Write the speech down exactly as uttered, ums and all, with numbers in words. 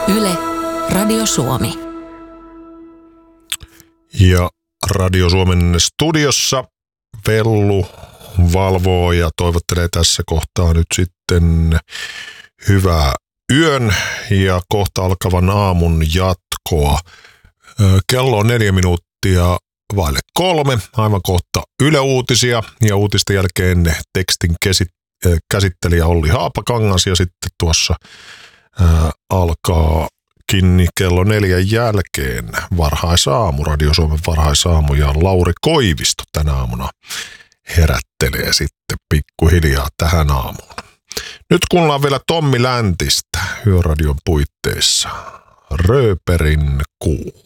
Yle, Radio Suomi. Ja Radio Suomen studiossa Vellu valvoo ja toivottelee tässä kohtaa nyt sitten hyvää yön ja kohta alkavan aamun jatkoa. Kello on neljä minuuttia vaille kolme, aivan kohta Yle Uutisia ja uutisten jälkeen tekstin käsittelijä Olli Haapakangas ja sitten tuossa ää, alkaakin kello neljän jälkeen varhaisaamu, Radio Suomen varhaisaamu ja Lauri Koivisto tänä aamuna herättelee sitten pikkuhiljaa tähän aamuun. Nyt kuunnellaan vielä Tommi Läntistä Yöradion puitteissa. Rööperin kuu.